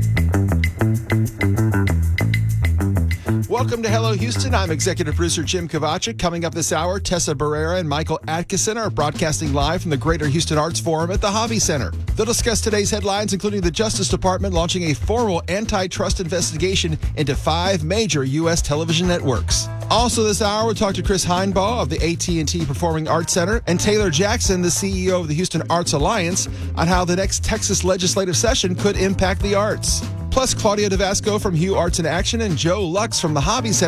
Welcome to Hello Houston. I'm executive producer Jim Kovacic. Coming up this hour, Tessa Barrera and Michael Atkinson are broadcasting live from the Greater Houston Arts Forum at the Hobby Center. They'll discuss today's headlines, including the Justice Department launching a formal antitrust investigation into 5 major U.S. television networks. Also this hour, we'll talk to Chris Heinbaugh of the AT&T Performing Arts Center and Taylor Jackson, the CEO of the Houston Arts Alliance, on how the next Texas legislative session could impact the arts. Plus, Claudia DeVasco from Hugh Arts in Action and Joe Lux from the Hobby Center